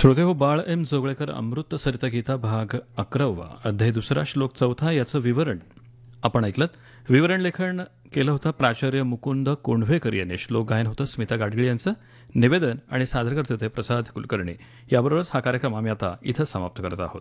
श्रोते हो, बाळ एम जोगळेकर अमृत सरिता गीता भाग 11 अध्याय 2 श्लोक 4 याचं विवरण आपण ऐकलं. विवरण लेखन केलं होतं प्राचार्य मुकुंद कोंढवेकर यांनी. श्लोक गायन होतं स्मिता गाडगीळ यांचं. निवेदन आणि सादर करत होते प्रसाद कुलकर्णी. याबरोबरच हा कार्यक्रम आम्ही आता इथं समाप्त करत आहोत.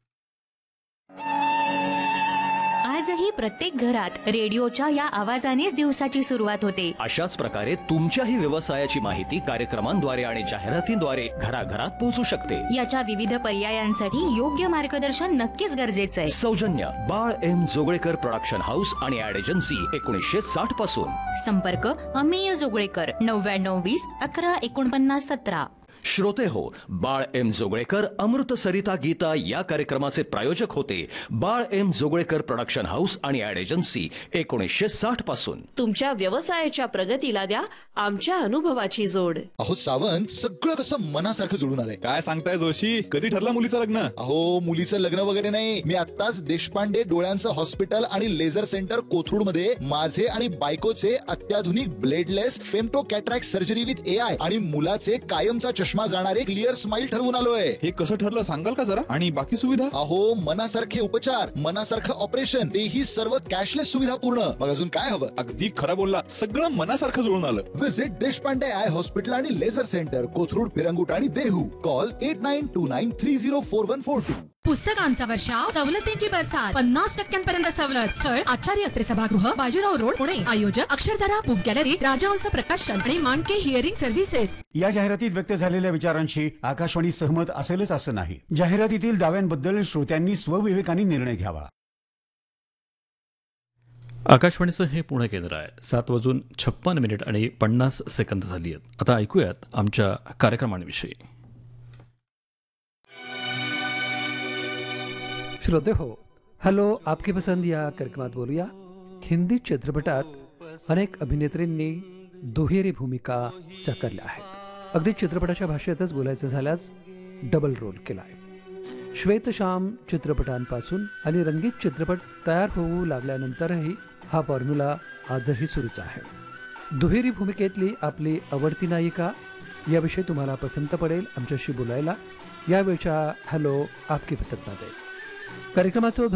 आजही प्रत्येक घरात रेडिओच्या या आवाजानेच दिवसाची सुरुवात होते. अशाच प्रकारे तुमच्याही व्यवसायाची माहिती कार्यक्रमांद्वारे आणि जाहिरातींद्वारे घराघरात पोहोचू शकते. याच्या विविध पर्यायांसाठी योग्य मार्गदर्शन नक्कीच गरजेचं आहे. सौजन्य बाळ एम जोगळेकर प्रोडक्शन हाऊस आणि ऍड एजन्सी 1960 पासून. संपर्क अमेय जोगळेकर 9920 11 49 17. श्रोते हो, बाळ एम जोगळेकर अमृत सरिता गीता या कार्यक्रमाचे प्रायोजक होते बाळ एम जोगळेकर प्रोडक्शन हाऊस आणि ऍड एजन्सी 1960 पासून. तुमच्या व्यवसायाच्या प्रगतीला द्या आमच्या अनुभवाची जोड. अहो सावंत, सगळं कसं मनासारखं जुळून आलंय. काय सांगताय जोशी? कधी ठरलं मुलीचं लग्न? अहो मुलीचं लग्न वगैरे नाही, मी आत्ताच देशपांडे डोळ्यांचं हॉस्पिटल आणि लेझर सेंटर कोथरूड मध्ये माझे आणि बायकोचे अत्याधुनिक bladeless femto cataract surgery with AI आणि मुलाचे कायमचा चष्मा जाणारे क्लिअर स्माइल ठरवून आलोय. हे कसं ठरलं सांगाल का जरा? आणि बाकी सुविधा? अहो मनासारखे उपचार, मनासारखं ऑपरेशन, तेही सर्व कॅशलेस सुविधा पूर्ण. मग अजून काय हवं? अगदी खरं बोलला, सगळं मनासारखं जुळून आलं. विजिट देशपांडे आय हॉस्पिटल आणि लेझर सेंटर कोथरूड, पिरंगुट आणि देहू. कॉल 8929304142. पुस्तकांचा वर्षा, सवलतींची बरसात, 50% सवलत. स्थळ आचार्य अत्रे सभागृह, बाजीराव रोड, पुणे. आयोजक अक्षरधारा बुक गॅलरी, राजहंस प्रकाशन आणि मांडके हिअरिंग सर्व्हिसेस. या जाहिरातीत व्यक्त झालेल्या विचारांशी आकाशवाणी सहमत असेलच असं नाही. जाहिरातीतील दाव्यांबद्दल श्रोत्यांनी स्वविवेकाने निर्णय घ्यावा. आकाशवाणीचं हे पुणे केंद्र आहे. 7:56 आणि 50 सेकंद झाली आहेत. आता ऐकूयात आमच्या कार्यक्रमांविषयी. श्रोते हो, हॅलो आपकी पसंद या कार्यक्रमात बोलूया. हिंदी चित्रपटात अनेक अभिनेत्रींनी दुहेरी भूमिका साकारल्या आहेत. अगदी चित्रपटाच्या भाषेतच बोलायचं झाल्यास डबल रोल केला आहे. श्वेतश्याम चित्रपटांपासून आणि रंगीत चित्रपट तयार होऊ लागल्यानंतरही हा फॉर्म्युला आजही सुरूच आहे. दुहेरी भूमिकेतली आपली आवडती नायिका याविषयी तुम्हाला पसंत पडेल आमच्याशी बोलायला यावेळच्या हॅलो आपकी पसंतमध्ये. कार्यक्रमाचं